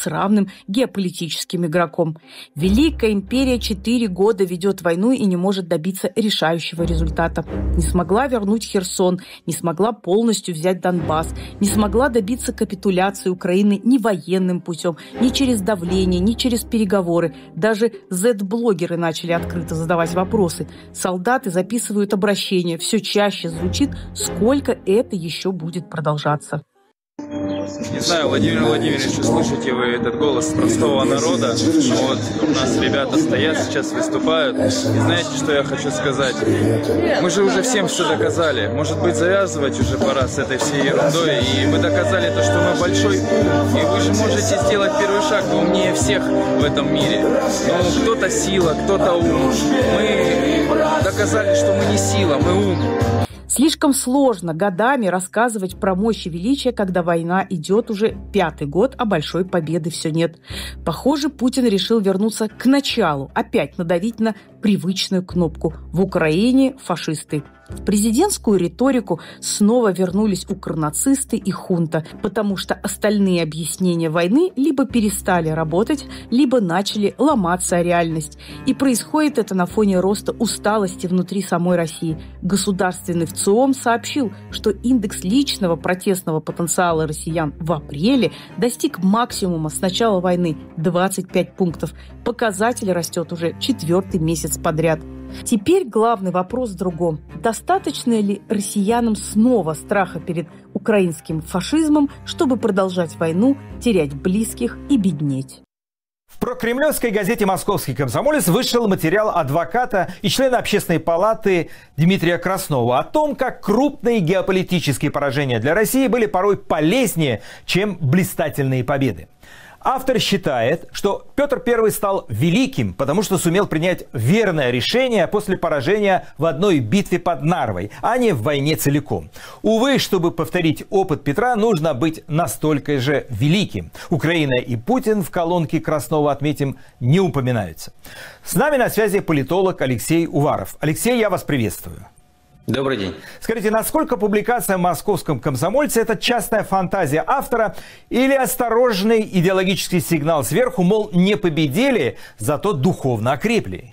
с равным геополитическим игроком. Великая империя 4 года ведет войну и не может добиться решающего результата. Не смогла вернуть Херсон, не смогла полностью взять Донбасс, не смогла добиться капитуляции Украины ни военным путем, ни через давление, ни через переговоры. Даже Z-блогеры начали открыто задавать вопросы. Солдаты записывают обращения. Все чаще звучит, сколько это еще будет продолжаться. Не знаю, Владимир Владимирович, слышите вы этот голос простого народа? Вот у нас ребята стоят, сейчас выступают. И знаете, что я хочу сказать? Мы же уже всем все доказали. Может быть, завязывать уже пора с этой всей ерундой. И мы доказали то, что мы большой ум. И вы же можете сделать первый шаг, вы умнее всех в этом мире. Но кто-то сила, кто-то ум. Мы доказали, что мы не сила, мы ум. Слишком сложно годами рассказывать про мощь и величие, когда война идет уже 5-й год, а большой победы все нет. Похоже, Путин решил вернуться к началу, опять надавить на привычную кнопку. В Украине фашисты. В президентскую риторику снова вернулись укрнацисты и хунта, потому что остальные объяснения войны либо перестали работать, либо начали ломаться о реальность. И происходит это на фоне роста усталости внутри самой России. Государственный ВЦИОМ сообщил, что индекс личного протестного потенциала россиян в апреле достиг максимума с начала войны – 25 пунктов. Показатель растет уже 4-й месяц подряд. Теперь главный вопрос в другом. Достаточно ли россиянам снова страха перед украинским фашизмом, чтобы продолжать войну, терять близких и беднеть? В прокремлевской газете «Московский комсомолец» вышел материал адвоката и члена Общественной палаты Дмитрия Краснова о том, как крупные геополитические поражения для России были порой полезнее, чем блистательные победы. Автор считает, что Петр I стал великим, потому что сумел принять верное решение после поражения в одной битве под Нарвой, а не в войне целиком. Увы, чтобы повторить опыт Петра, нужно быть настолько же великим. Украина и Путин в колонке Краснова, отметим, не упоминаются. С нами на связи политолог Алексей Уваров. Алексей, я вас приветствую. Добрый день. Скажите, насколько публикация в «Московском комсомольце» – это частная фантазия автора или осторожный идеологический сигнал сверху, мол, не победили, зато духовно окрепли?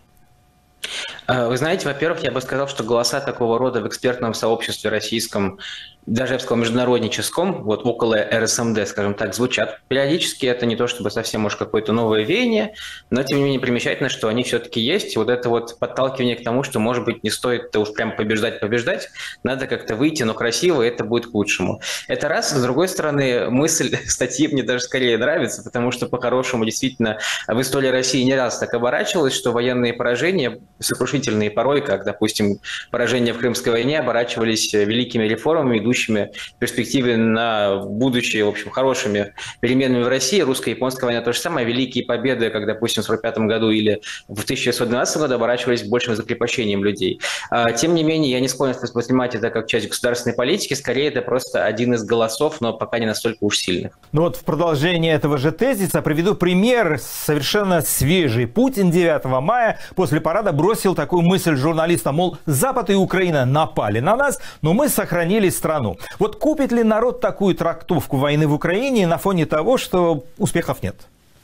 Вы знаете, во-первых, я бы сказал, что голоса такого рода в экспертном сообществе российском, даже, я бы сказал, международническом, вот около РСМД, скажем так, звучат. Периодически это не то чтобы совсем уж какое-то новое веяние, но тем не менее примечательно, что они все-таки есть. Вот это вот подталкивание к тому, что, может быть, не стоит уж прям побеждать, надо как-то выйти, но красиво, и это будет к лучшему. Это раз. С другой стороны, мысль статьи мне даже скорее нравится, потому что по-хорошему действительно в истории России не раз так оборачивалось, что военные поражения, сокрушительные порой, как, допустим, поражения в Крымской войне, оборачивались великими реформами, идущими в перспективе на будущее, в общем, хорошими переменами в России. Русско-японская война то же самое. Великие победы, как, допустим, в 1945 году или в 1912 году, оборачивались большим закрепощением людей. Тем не менее, я не склонен воспринимать это как часть государственной политики. Скорее, это просто один из голосов, но пока не настолько уж сильных. Ну вот в продолжение этого же тезиса приведу пример совершенно свежий. Путин 9 мая после парада бросил такую мысль журналистам, мол, Запад и Украина напали на нас, но мы сохранили страну. Вот купит ли народ такую трактовку войны в Украине на фоне того, что успехов нет?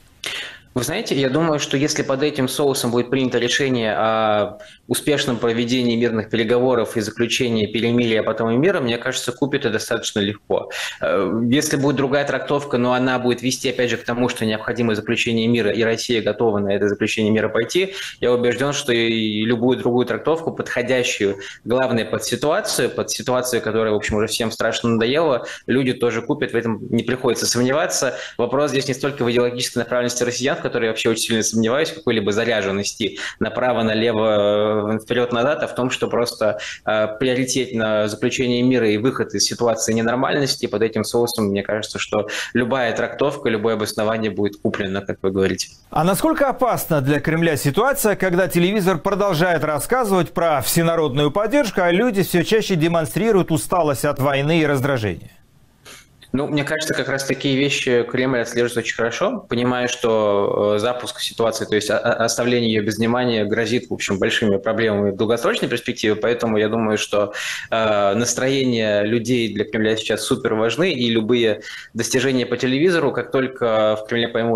Вы знаете, я думаю, что если под этим соусом будет принято решение о успешном проведении мирных переговоров и заключении перемирия, а потом и мира, мне кажется, купит это достаточно легко. Если будет другая трактовка, но она будет вести, опять же, к тому, что необходимо заключение мира, и Россия готова на это заключение мира пойти, я убежден, что и любую другую трактовку, подходящую, главное, под ситуацию, которая, в общем, уже всем страшно надоела, люди тоже купят, в этом не приходится сомневаться. Вопрос здесь не столько в идеологической направленности россиян, в которой я вообще очень сильно сомневаюсь, какой-либо заряженности направо, налево, вперед-назад, а в том, что просто приоритет на заключение мира и выход из ситуации ненормальности, под этим соусом, мне кажется, что любая трактовка, любое обоснование будет куплено, как вы говорите. А насколько опасна для Кремля ситуация, когда телевизор продолжает рассказывать про всенародную поддержку, а люди все чаще демонстрируют усталость от войны и раздражение? Ну, мне кажется, как раз такие вещи Кремль отслеживает очень хорошо, понимая, что запуск ситуации, то есть оставление ее без внимания грозит, в общем, большими проблемами в долгосрочной перспективе, поэтому я думаю, что настроение людей для Кремля сейчас супер важны, и любые достижения по телевизору, как только в Кремле поймут,